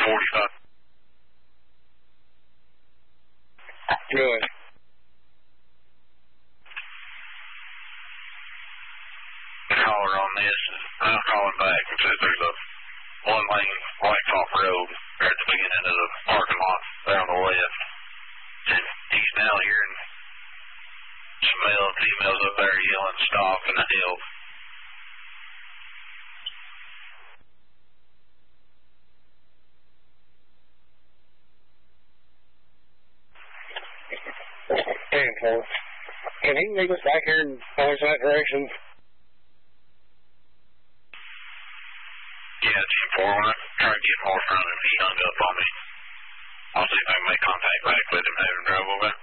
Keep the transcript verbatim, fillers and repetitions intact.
forty-five. Good. Caller on this, I'm calling back and says there's a one-lane blacktop road there at the beginning of the parking lot there on the left. And he's now hearing some male and females up there yelling stop and help. ten four. Can he meet us back here and point us in that direction? Yeah, ten four. When I tried to get more from him, he hung up on me. I'll see if I can make contact back with him and have him drive over.